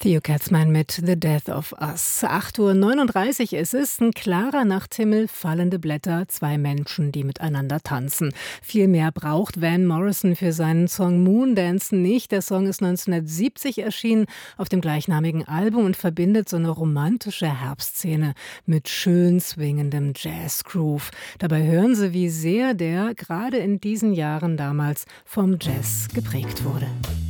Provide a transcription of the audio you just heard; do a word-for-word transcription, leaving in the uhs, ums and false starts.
Theo Katzmann mit The Death of Us. acht Uhr neununddreißig ist es, ein klarer Nachthimmel, fallende Blätter, zwei Menschen, die miteinander tanzen. Viel mehr braucht Van Morrison für seinen Song Moondance nicht. Der Song ist neunzehnhundertsiebzig erschienen auf dem gleichnamigen Album und verbindet so eine romantische Herbstszene mit schön swingendem Jazzgroove. Dabei hören Sie, wie sehr der gerade in diesen Jahren damals vom Jazz geprägt wurde.